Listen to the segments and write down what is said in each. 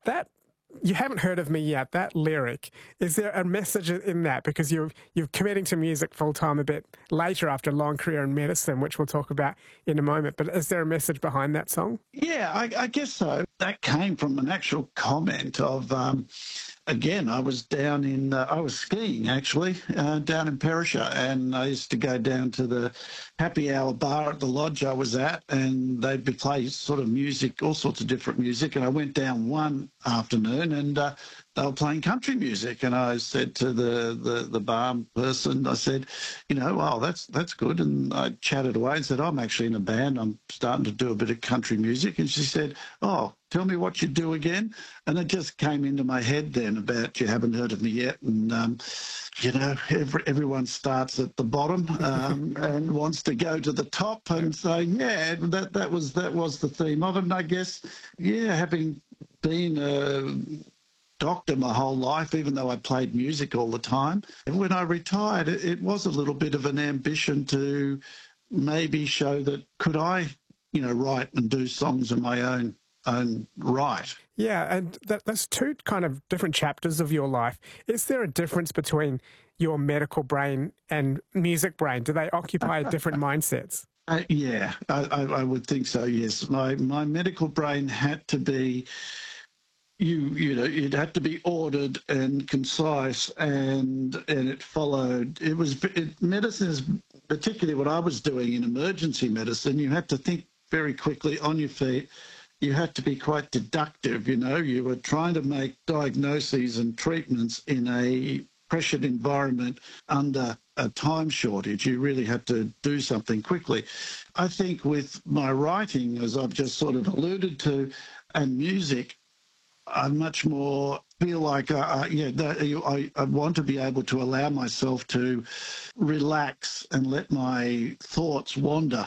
That you haven't heard of me yet. That lyric, is there a message in that? Because you're committing to music full time a bit later after a long career in medicine, which we'll talk about in a moment. But is there a message behind that song? Yeah, I guess so. That came from an actual comment of, again, I was down in, I was skiing actually, down in Perisher, and I used to go down to the happy hour bar at the lodge I was at, and they'd be play sort of music, all sorts of different music. And I went down one afternoon, and they were playing country music, and I said to the bar person, I said, you know, oh, that's good. And I chatted away and said, I'm actually in a band. I'm starting to do a bit of country music. And she said, oh, tell me what you do again. And it just came into my head then about you haven't heard of me yet. And, you know, everyone starts at the bottom and wants to go to the top. And so, yeah, that was the theme of it. And I guess, yeah, having been a doctor my whole life, even though I played music all the time. And when I retired, it was a little bit of an ambition to maybe show that could I, you know, write and do songs of my own right. Yeah, and that's two kind of different chapters of your life. Is there a difference between your medical brain and music brain? Do they occupy different mindsets? Yeah, I would think so, yes. My medical brain had to be, you know, it had to be ordered and concise, and it followed. Medicine is particularly what I was doing in emergency medicine. You had to think very quickly on your feet. You had to be quite deductive, you know. You were trying to make diagnoses and treatments in a pressured environment under a time shortage. You really had to do something quickly. I think with my writing, as I've just sort of alluded to, and music, I much more feel like, I want to be able to allow myself to relax and let my thoughts wander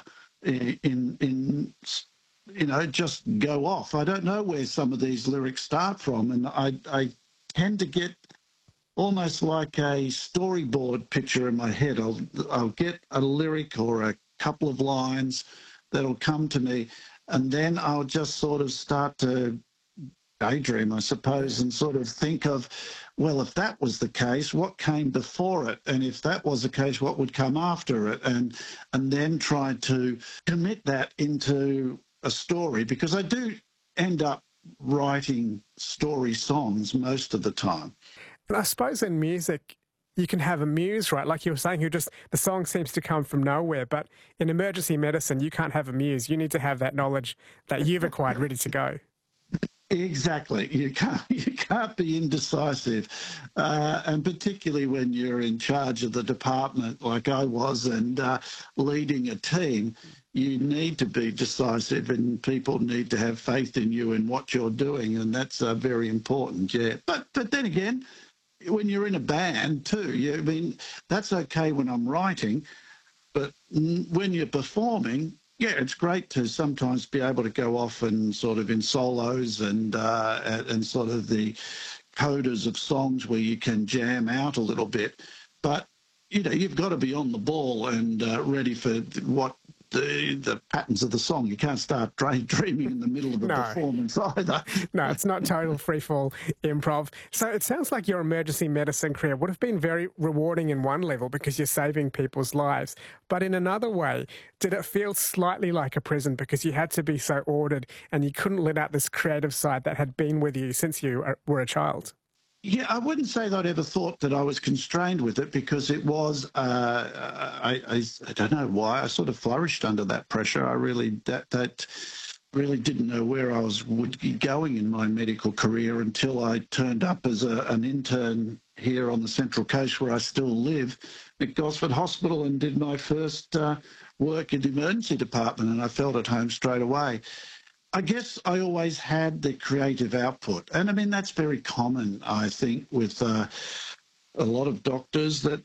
in you know, just go off. I don't know where some of these lyrics start from, and I tend to get almost like a storyboard picture in my head. I'll get a lyric or a couple of lines that'll come to me, and then I'll just sort of start to daydream, I suppose, and sort of think of, well, if that was the case, what came before it? And if that was the case, what would come after it? And then try to commit that into a story, because I do end up writing story songs most of the time. And I suppose in music, you can have a muse, right? Like you were saying, the song seems to come from nowhere. But in emergency medicine, you can't have a muse. You need to have that knowledge that you've acquired ready to go. Exactly. You can't be indecisive, and particularly when you're in charge of the department like I was, and leading a team, you need to be decisive, and people need to have faith in you and what you're doing, and that's very important. Yeah, but then again, when you're in a band too, I mean, that's okay when I'm writing, but when you're performing, yeah, it's great to sometimes be able to go off and sort of in solos and sort of the codas of songs where you can jam out a little bit. But, you know, you've got to be on the ball and ready for what the patterns of the song. You can't start dreaming in the middle of a performance either. No, it's not total free-fall improv. So it sounds like your emergency medicine career would have been very rewarding in one level because you're saving people's lives. But in another way, did it feel slightly like a prison because you had to be so ordered and you couldn't let out this creative side that had been with you since you were a child? Yeah, I wouldn't say that I'd ever thought that I was constrained with it, because it was, I don't know why, I sort of flourished under that pressure. I really, that really didn't know where I would be going in my medical career until I turned up as an intern here on the Central Coast, where I still live, at Gosford Hospital, and did my first work in the emergency department, and I felt at home straight away. I guess I always had the creative output. And I mean, that's very common, I think, with a lot of doctors, that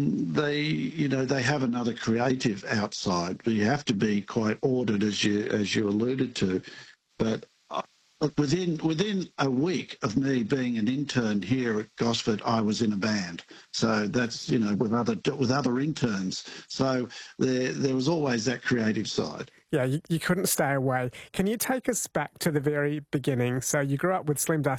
they have another creative outside. But you have to be quite ordered, as you alluded to. But look, within a week of me being an intern here at Gosford, I was in a band. So that's, you know, with other interns. So there was always that creative side. Yeah, you couldn't stay away. Can you take us back to the very beginning? So you grew up with Slim Dusty